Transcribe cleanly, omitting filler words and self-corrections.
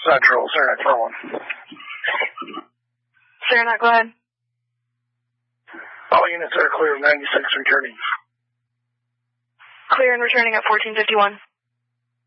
Central, Saranac 4-1. Saranac, go ahead. All units are clear of 96 returning. Clear and returning at 1451.